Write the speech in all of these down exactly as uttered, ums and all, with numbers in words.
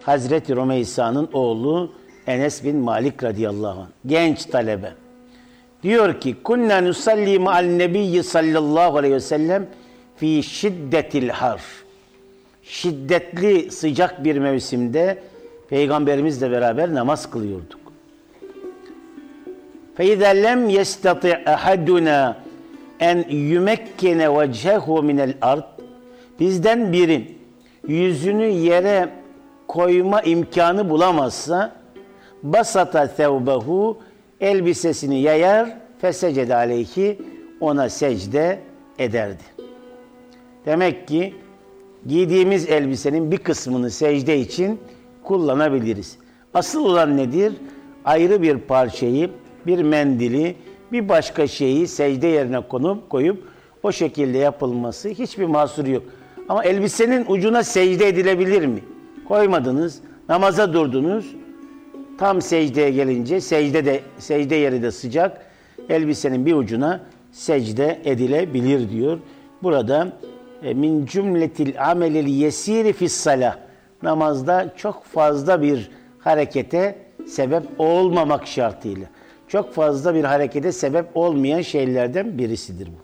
Hazreti Rümeysa'nın oğlu Enes bin Malik radıyallahu anh. Genç talebe. Diyor ki, kunna nusalli ma'al nebiyyi sallallahu aleyhi ve sellem fi şiddetil har. Şiddetli sıcak bir mevsimde Peygamberimizle beraber namaz kılıyorduk. فَاِذَا لَمْ يَسْتَطِعْ اَحَدُنَا en yümekkene vecehu minel ard. Bizden biri yüzünü yere koyma imkanı bulamazsa basata thevbehu, elbisesini yayar, fesecede aleyhi, ona secde ederdi. Demek ki giydiğimiz elbisenin bir kısmını secde için kullanabiliriz. Asıl olan nedir? Ayrı bir parçayı, bir mendili, bir başka şeyi secde yerine konup koyup o şekilde yapılması hiçbir mahsuru yok. Ama elbisenin ucuna secde edilebilir mi? Koymadınız, namaza durdunuz. Tam secdeye gelince secde de secde yeri de sıcak. Elbisenin bir ucuna secde edilebilir diyor. Burada e, min cümletil amelil yesiri fis salah. Namazda çok fazla bir harekete sebep olmamak şartıyla. Çok fazla bir harekete sebep olmayan şeylerden birisidir bu.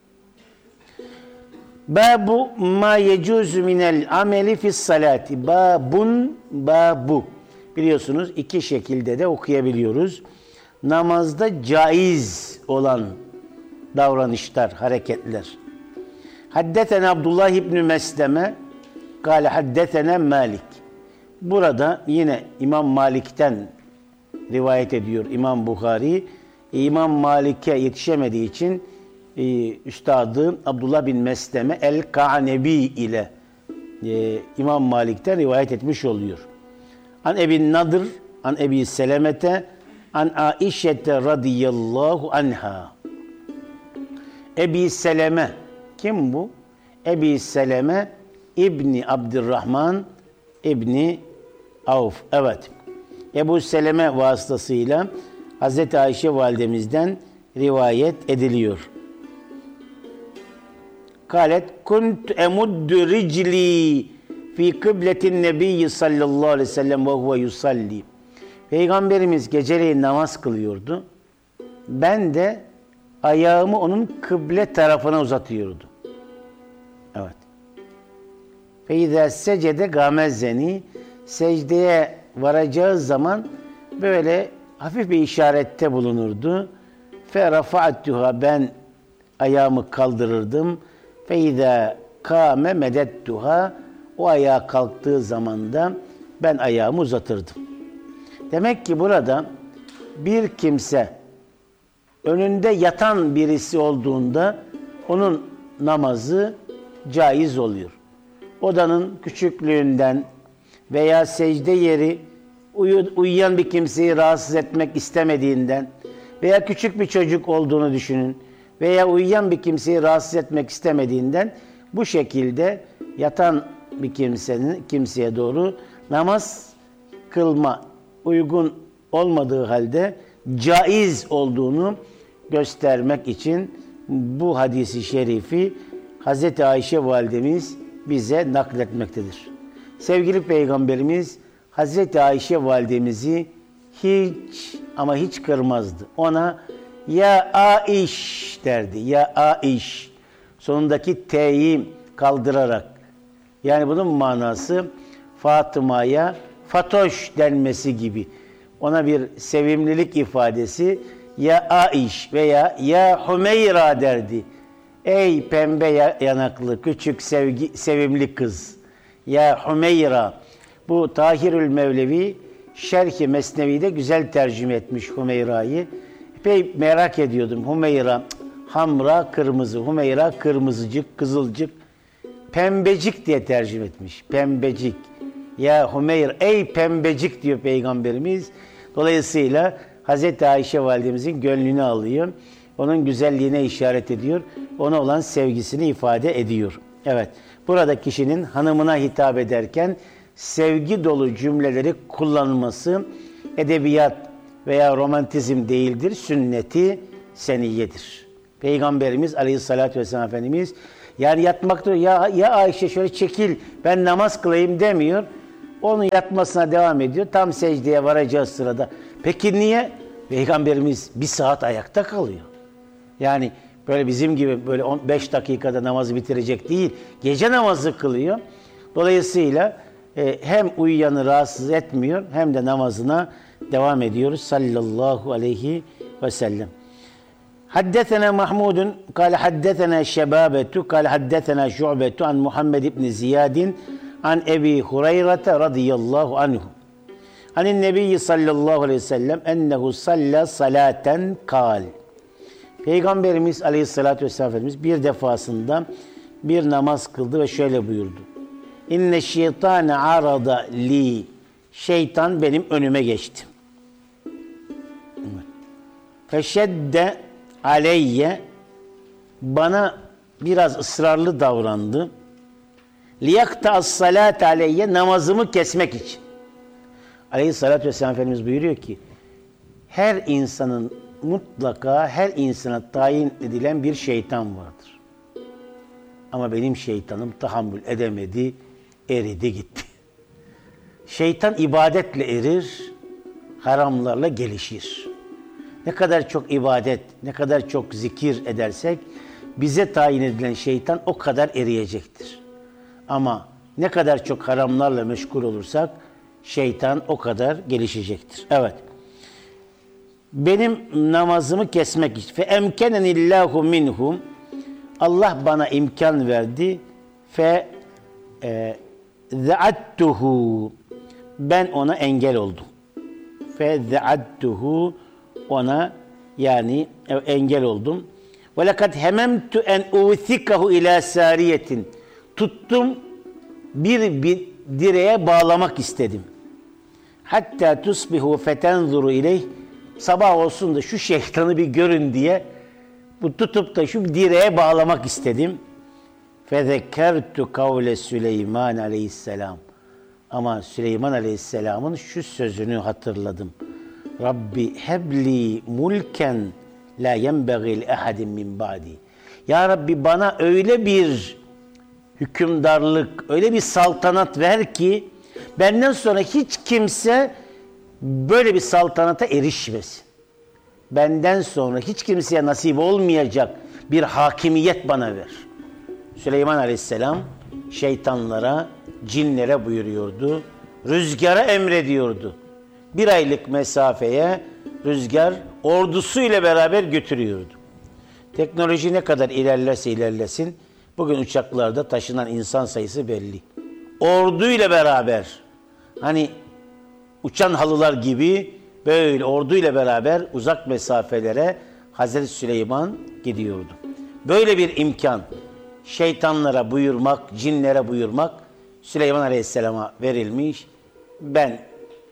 Babu ma yecuzu minel ameli fis salati. Babun babu. Biliyorsunuz iki şekilde de okuyabiliyoruz. Namazda caiz olan davranışlar, hareketler. Haddetena Abdullah İbni Mesleme kâle haddetena Malik. Burada yine İmam Malik'ten rivayet ediyor İmam Bukhari. İmam Malik'e yetişemediği için e, üstadı Abdullah bin Mesleme el-Ka'nebi ile e, İmam Malik'ten rivayet etmiş oluyor. An Ebi Nadır, an Ebi Selemete, an Aişete radıyallahu anha. Ebi Seleme, kim bu? Ebi Seleme İbni Abdurrahman İbni Avf. Evet. Ebu Seleme vasıtasıyla Hazreti Ayşe validemizden rivayet ediliyor. Kalet kunt emuddu ricli fi kıbletin nebiyyi sallallahu aleyhi ve sellem ve huve yusalli. Peygamberimiz geceleyin namaz kılıyordu. Ben de ayağımı onun kıble tarafına uzatıyordu. Evet. Fe izâ secede gâmezzeni, secdeye varacağı zaman böyle hafif bir işarette bulunurdu. Fe rafa'tuha, ben ayağımı kaldırırdım. Fe izâ kâme medettuha, o ayağa kalktığı zaman da ben ayağımı uzatırdım. Demek ki burada bir kimse önünde yatan birisi olduğunda onun namazı caiz oluyor. Odanın küçüklüğünden veya secde yeri uyu, uyuyan bir kimseyi rahatsız etmek istemediğinden veya küçük bir çocuk olduğunu düşünün veya uyuyan bir kimseyi rahatsız etmek istemediğinden bu şekilde yatan bir kimsenin kimseye doğru namaz kılma uygun olmadığı halde caiz olduğunu göstermek için bu hadisi şerifi Hazreti Ayşe validemiz bize nakletmektedir. Sevgili Peygamberimiz Hazreti Ayşe validemizi hiç ama hiç kırmazdı. Ona ya Aiş derdi. Ya Aiş. Sonundaki T'yi kaldırarak. Yani bunun manası Fatıma'ya Fatoş denmesi gibi. Ona bir sevimlilik ifadesi ya Aiş veya ya Hümeyra derdi. Ey pembe yanaklı küçük sevgi, sevimli kız. Ya Hümeyra. Bu Tahirül Mevlevi Şerh-i Mesnevi'de güzel tercüme etmiş Hümeyra'yı. Epey merak ediyordum. Hümeyra, hamra, kırmızı. Hümeyra, kırmızıcık, kızılcık. Pembecik diye tercüme etmiş. Pembecik. Ya Hümeyra, ey pembecik diyor Peygamberimiz. Dolayısıyla Hazreti Ayşe validemizin gönlünü alıyor. Onun güzelliğine işaret ediyor. Ona olan sevgisini ifade ediyor. Evet. Burada kişinin hanımına hitap ederken sevgi dolu cümleleri kullanması edebiyat veya romantizm değildir. Sünneti seniyyedir. Peygamberimiz Aleyhisselatü Vesselam Efendimiz yani yatmakta ya, ya Ayşe şöyle çekil ben namaz kılayım demiyor. Onu yatmasına devam ediyor. Tam secdeye varacağı sırada. Peki niye? Peygamberimiz bir saat ayakta kalıyor. Yani böyle bizim gibi böyle on beş dakikada namazı bitirecek değil. Gece namazı kılıyor. Dolayısıyla e, hem uyuyanı rahatsız etmiyor hem de namazına devam ediyoruz sallallahu aleyhi ve sellem. Haddetena Mahmudun kâle haddetena Şebabetu kâle haddetena Şu'betu an Muhammed ibn Ziyadin an Ebi Hureyre radıyallahu anhu. Hanin Nebiyyi sallallahu aleyhi ve sellem ennehu salla salaten kal. Peygamberimiz aleyhissalatü vesselam Efendimiz bir defasında bir namaz kıldı ve şöyle buyurdu. İnne şeytane arada li. Şeytan benim önüme geçti. Feşedde aleyye. Bana biraz ısrarlı davrandı. Liyakta as-salat aleyye. Namazımı kesmek için. Aleyhissalatü vesselam Efendimiz buyuruyor ki her insanın mutlaka her insana tayin edilen bir şeytan vardır. Ama benim şeytanım tahammül edemedi, eridi gitti. Şeytan ibadetle erir, haramlarla gelişir. Ne kadar çok ibadet, ne kadar çok zikir edersek bize tayin edilen şeytan o kadar eriyecektir. Ama ne kadar çok haramlarla meşgul olursak şeytan o kadar gelişecektir. Evet. Benim namazımı kesmek için. Fe emkenenillahu minhum. Allah bana imkan verdi. Fe e, zeattuhu. Ben ona engel oldum. Fe zeattuhu. Ona yani engel oldum. Ve lekad hememtu en uthikahu ila sariyetin. Tuttum bir, bir direğe bağlamak istedim. Hatta tusbihu fetenzuru ileyh. Sabah olsun da şu şeytanı bir görün diye bu tutup da şu direğe bağlamak istedim. Fezekkertu kavle Süleyman aleyhisselam. Ama Süleyman aleyhisselamın şu sözünü hatırladım. Rabbi hebli mulken la yenbegil ehadin min ba'di. Ya Rabbi bana öyle bir hükümdarlık, öyle bir saltanat ver ki benden sonra hiç kimse böyle bir saltanata erişmesin. Benden sonra hiç kimseye nasip olmayacak bir hakimiyet bana ver. Süleyman Aleyhisselam şeytanlara, cinlere buyuruyordu. Rüzgara emrediyordu. Bir aylık mesafeye rüzgar ordusuyla beraber götürüyordu. Teknoloji ne kadar ilerlerse ilerlesin, bugün uçaklarda taşınan insan sayısı belli. Orduyla beraber, hani uçan halılar gibi böyle orduyla beraber uzak mesafelere Hazreti Süleyman gidiyordu. Böyle bir imkan şeytanlara buyurmak, cinlere buyurmak Süleyman Aleyhisselam'a verilmiş. Ben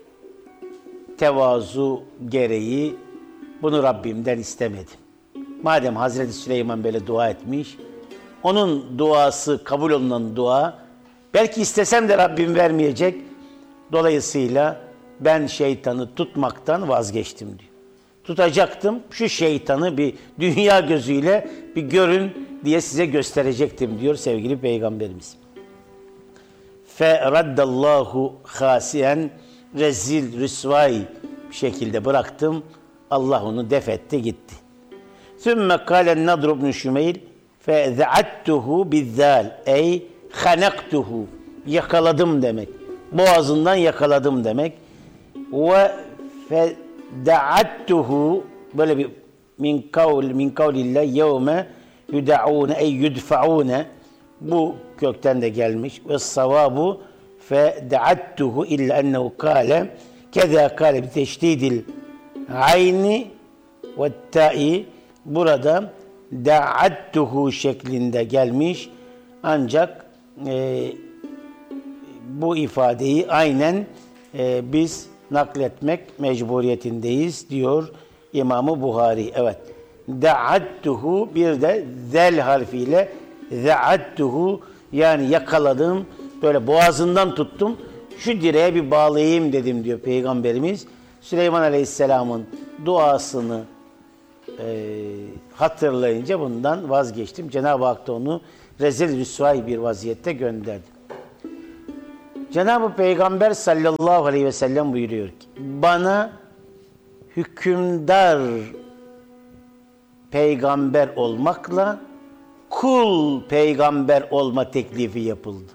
tevazu gereği bunu Rabbimden istemedim. Madem Hazreti Süleyman böyle dua etmiş, onun duası kabul olunan dua, belki istesem de Rabbim vermeyecek. Dolayısıyla ben şeytanı tutmaktan vazgeçtim diyor. Tutacaktım, şu şeytanı bir dünya gözüyle bir görün diye size gösterecektim diyor sevgili Peygamberimiz. Fe raddallahu hasiyen, rezil, rüsvay bir şekilde bıraktım. Allah onu def etti gitti. Sümme kâlen Nadr ibn Şümeyl fe zeattuhu bizzal ey hanaktuhu, yakaladım demek. Boğazından yakaladım demek. Ve fe da'attuhu, böyle bir min kavl min kavlillah yevme yud'un ey yudfa'un, bu kökten de gelmiş. Ve savabu fe da'attuhu illa ennehu kâle keza kâle bi teşdidil ayni ve ta'i, burada da'attuhu şeklinde gelmiş. Ancak e, bu ifadeyi aynen e, biz nakletmek mecburiyetindeyiz diyor İmam-ı Buhari. Evet. Da'attuhu, bir de zel harfiyle za'attuhu, yani yakaladım, böyle boğazından tuttum, şu direğe bir bağlayayım dedim diyor Peygamberimiz. Süleyman Aleyhisselam'ın duasını e, hatırlayınca bundan vazgeçtim. Cenab-ı Hak da onu rezil rüsvay bir vaziyette gönderdi. Cenab-ı Peygamber sallallahu aleyhi ve sellem buyuruyor ki, bana hükümdar peygamber olmakla kul peygamber olma teklifi yapıldı.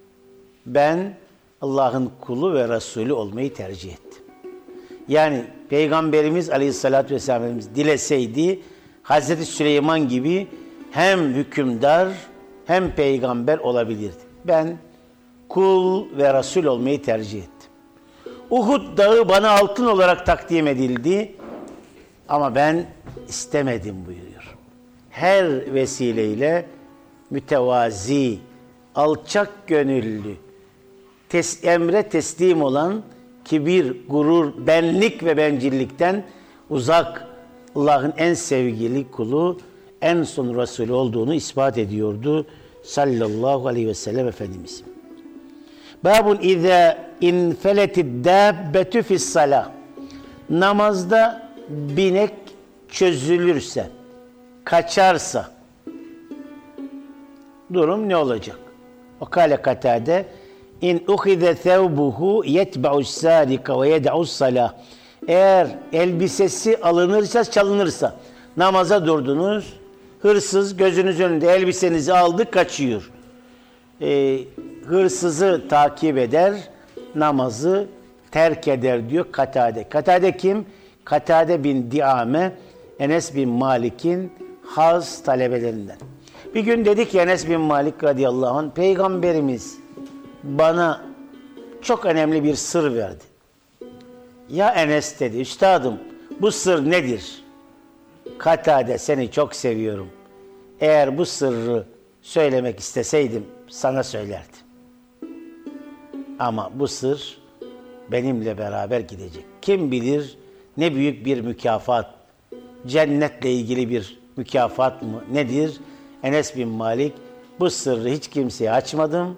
Ben Allah'ın kulu ve Resulü olmayı tercih ettim. Yani Peygamberimiz Aleyhisselatü Vesselam dileseydi Hazreti Süleyman gibi hem hükümdar hem peygamber olabilirdi. Ben kul ve Resul olmayı tercih ettim. Uhud dağı bana altın olarak takdim edildi ama ben istemedim buyuruyor. Her vesileyle mütevazi, alçak gönüllü, tes emre teslim olan, kibir, gurur, benlik ve bencillikten uzak, Allah'ın en sevgili kulu, en son Resulü olduğunu ispat ediyordu sallallahu aleyhi ve sellem Efendimiz. Babun izâ infeletid dâbbetu fissalâh. Namazda binek çözülürse, kaçarsa durum ne olacak? O kâle Katâde in uhize thevbuhu yetba'us sâdika ve yed'us salâh. Eğer elbisesi alınırsa, çalınırsa, namaza durdunuz, hırsız gözünüz önünde elbisenizi aldı, kaçıyor. Ee, hırsızı takip eder, namazı terk eder diyor Katade. Katade kim? Katade bin Diame, Enes bin Malik'in haz talebelerinden. Bir gün dedi ki Enes bin Malik radıyallahu anh, Peygamberimiz bana çok önemli bir sır verdi. Ya Enes dedi, üstadım bu sır nedir? Katade, seni çok seviyorum. Eğer bu sırrı söylemek isteseydim sana söylerdim. Ama bu sır benimle beraber gidecek. Kim bilir ne büyük bir mükafat, cennetle ilgili bir mükafat mı nedir? Enes bin Malik, bu sırrı hiç kimseye açmadım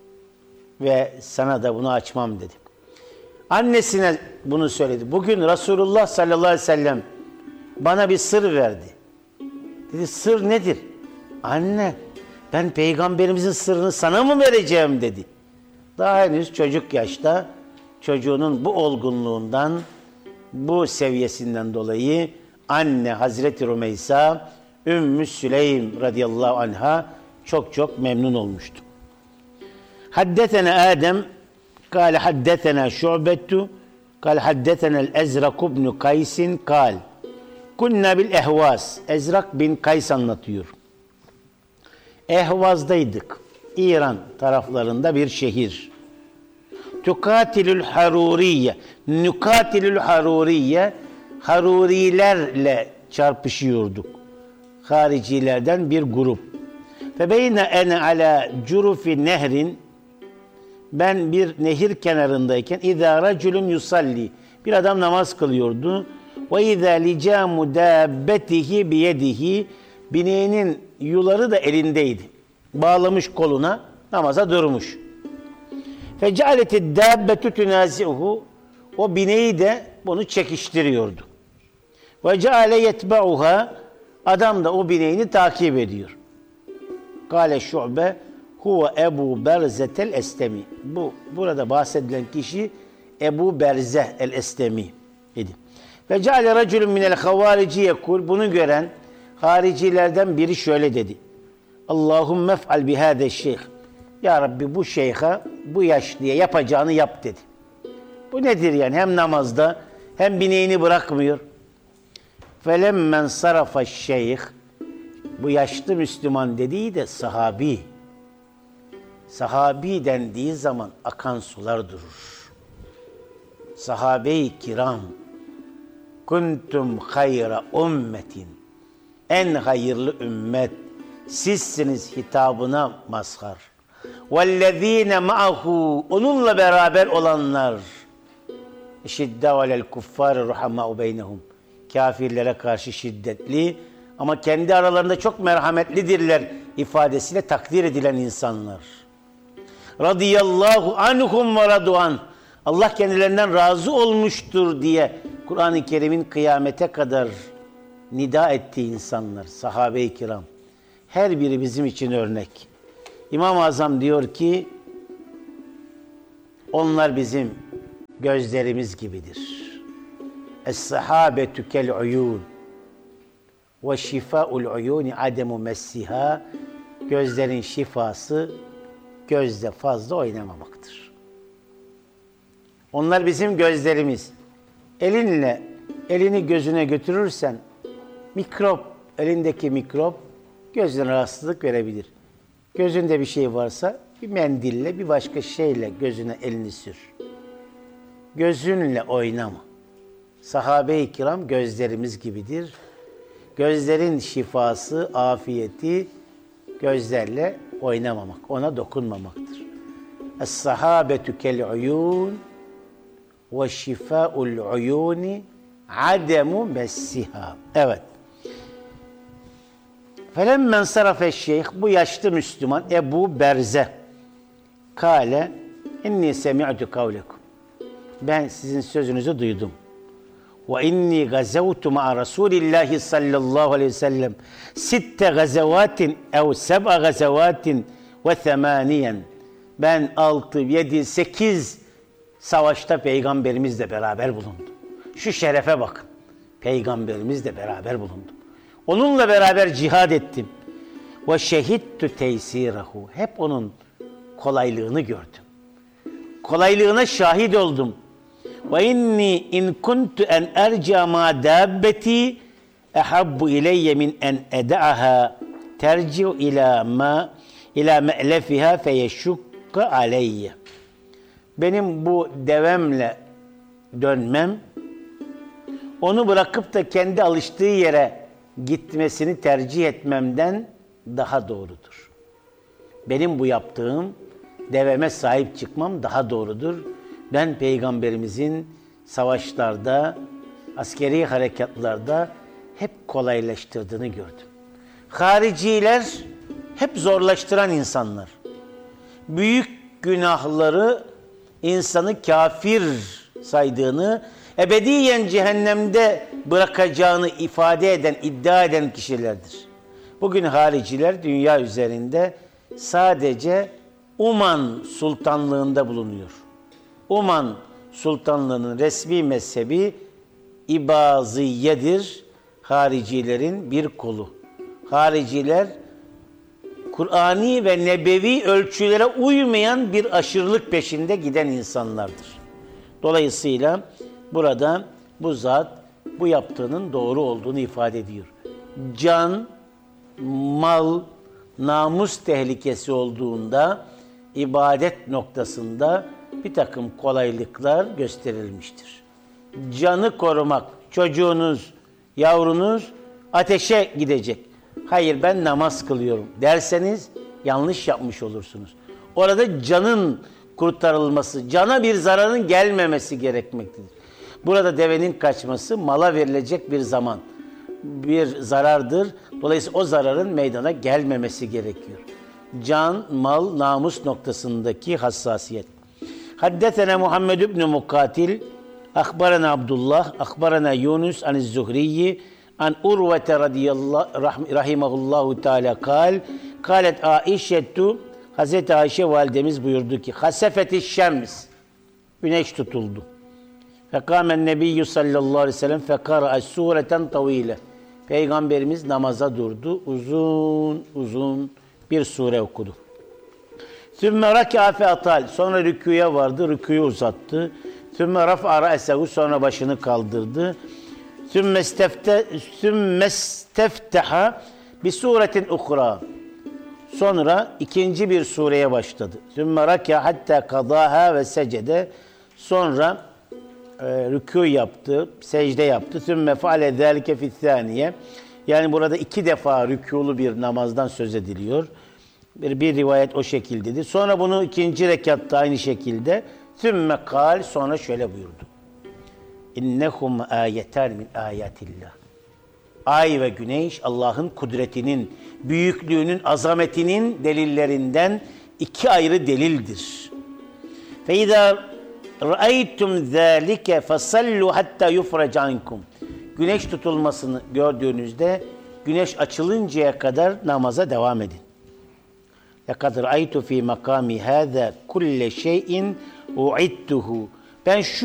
ve sana da bunu açmam dedi. Annesine bunu söyledi. Bugün Resulullah sallallahu aleyhi ve sellem bana bir sır verdi. Dedi, sır nedir? Anne, ben peygamberimizin sırrını sana mı vereceğim dedi. Daha henüz çocuk yaşta, çocuğunun bu olgunluğundan, bu seviyesinden dolayı anne Hazreti Rümeysa, Ümmü Süleym radıyallahu anha çok çok memnun olmuştu. Haddetena Adem, kâle haddetena Şu'betu, kâle haddetena el-Ezrak ibn Kaysin, kâl. Kunna bil Ehvaz. Ezrak bin Kays anlatıyor. Ehvaz'daydık. İran taraflarında bir şehir. Tukatilül Haruriye. Nukatilül Haruriye. Harurilerle çarpışıyorduk. Haricilerden bir grup. Fe beyne ene ala curufi nehrin. Ben bir nehir kenarındayken İzâ raculun yusalli. Bir adam namaz kılıyordu. Ve izâ licâmu dâbbetihi biyedihi. Bineğinin yuları da elindeydi. Bağlamış koluna, namaza durmuş. Fecealetid dâbbetu tunâzi'uhu. O bineği de bunu çekiştiriyordu. Ve ceale yetba'uha. Adam da o bineğini takip ediyor. Kâle Şu'be huve Ebu Berzet el-Estemi. Bu, burada bahsedilen kişi Ebu Berzeh el-Estemi idi. Ve ceale raculun minel havarici yekul. Bunu gören haricilerden biri şöyle dedi. Allahümme f'al bihâde şeyh. Ya Rabbi bu şeyha, bu yaşlıya yapacağını yap dedi. Bu nedir yani? Hem namazda hem bineğini bırakmıyor. Felemmen sarafa şeyh. Bu yaşlı Müslüman dediği de sahabi. Sahabi dendiği zaman akan sular durur. Sahabe-i kiram. Kuntum hayra ummetin. En hayırlı ümmet. Sizsiniz hitabına mazhar. Vellezîne ma'ahu. Onunla beraber olanlar. Şidda alel kuffâri ruhamâ'u beynehum. Kafirlere karşı şiddetli ama kendi aralarında çok merhametlidirler ifadesiyle takdir edilen insanlar. Radiyallahu anhum ve radu'an. Allah kendilerinden razı olmuştur diye Kur'an-ı Kerim'in kıyamete kadar nida ettiği insanlar, sahabe-i kiram. Her biri bizim için örnek. İmam-ı Azam diyor ki, Onlar bizim gözlerimiz gibidir. Es-sahabetü kel-uyun ve şifâ'ul uyûni ademu messiha. Gözlerin şifası gözde fazla oynamamaktır. Onlar bizim gözlerimiz. Elinle elini gözüne götürürsen mikrop, elindeki mikrop gözüne rahatsızlık verebilir. Gözünde bir şey varsa bir mendille, bir başka şeyle gözüne elini sür. Gözünle oynama. Sahabe-i kiram gözlerimiz gibidir. Gözlerin şifası, afiyeti gözlerle oynamamak, ona dokunmamaktır. Es-sahabetü kel-uyun ve şifâ'ul uyûni ademu messiha. Evet. Felemmen sarafe şeyh, bu yaşlı Müslüman Ebu Berze kâle inni semi'tu kavlekum. Ben sizin sözünüzü duydum. Ve inni gazevtu ma'a Resulillahi sallallahu aleyhi ve sellem sitte gazevatin ev seb'a gazevatin ve semaniyen. Ben altı, yedi, sekiz savaşta Peygamberimizle beraber bulundum. Şu şerefe bakın. Peygamberimizle beraber bulundum. Onunla beraber cihad ettim. Ve şehittu teysirahu. Hep onun kolaylığını gördüm. Kolaylığına şahit oldum. Ve inni in kuntu en erca ma dabbeti ehabbu ileyye min en eda'aha terci'u ila ma ila me'lefiha feyeşukka aleyye. Benim bu devemle dönmem, onu bırakıp da kendi alıştığı yere gitmesini tercih etmemden daha doğrudur. Benim bu yaptığım, deveme sahip çıkmam daha doğrudur. Ben Peygamberimizin savaşlarda, askeri harekatlarda hep kolaylaştırdığını gördüm. Hariciler hep zorlaştıran insanlar. Büyük günahları insanı kafir saydığını, ebediyen cehennemde bırakacağını ifade eden, iddia eden kişilerdir. Bugün hariciler dünya üzerinde sadece Uman Sultanlığında bulunuyor. Uman Sultanlığı'nın resmi mezhebi İbaziye'dir. Haricilerin bir kolu. Hariciler Kur'ani ve nebevi ölçülere uymayan bir aşırılık peşinde giden insanlardır. Dolayısıyla burada bu zat bu yaptığının doğru olduğunu ifade ediyor. Can, mal, namus tehlikesi olduğunda ibadet noktasında bir takım kolaylıklar gösterilmiştir. Canı korumak, çocuğunuz, yavrunuz ateşe gidecek. Hayır ben namaz kılıyorum derseniz yanlış yapmış olursunuz. Orada canın kurtarılması, cana bir zararın gelmemesi gerekmektedir. Burada devenin kaçması mala verilecek bir zaman, bir zarardır. Dolayısıyla o zararın meydana gelmemesi gerekiyor. Can, mal, namus noktasındaki hassasiyet. Haddetena Muhammed ibn Mukatil, akbarana Abdullah, akbarana Yunus an-Zuhriyi, an Urvete radıyallahu rahimahullahu teala kal, kalet Aişetu, Hazreti Ayşe validemiz buyurdu ki, hasefeti şems, güneş tutuldu. Fekamen nebiyyü sallallahu aleyhi ve sellem fekara sureten tavile. Peygamberimiz namaza durdu, uzun uzun bir sure okudu. Sümme rak'a fe atal, sonra rükûya vardı, rükûyu uzattı. Sümme raf'a ra'sehu, sonra başını kaldırdı. Sümme istefte sümme istefteha bi suretin ukra. Sonra ikinci bir sureye başladı. Sümme rak'a hatta kadaha ve secede. Sonra e, rükû yaptı, secde yaptı. Sümme feale zâlike fi'th-thâniye. Yani burada iki defa rükûlu bir namazdan söz ediliyor. Bir, bir rivayet o şekildedir. Sonra bunu ikinci rekatta aynı şekilde. Sümme kal, sonra şöyle buyurdu. İnnehum ayeter min ayatillah. Ay ve güneş Allah'ın kudretinin, büyüklüğünün, azametinin delillerinden iki ayrı delildir. Fe izâ ra'aytum zâlike fesallu hatta yufrac ankum. Güneş tutulmasını gördüğünüzde güneş açılıncaya kadar namaza devam edin. لَقَدْ رَأَيْتُ ف۪ي مَقَامِ هَذَا كُلَّ شَيْءٍ uidtuhu. Ben şu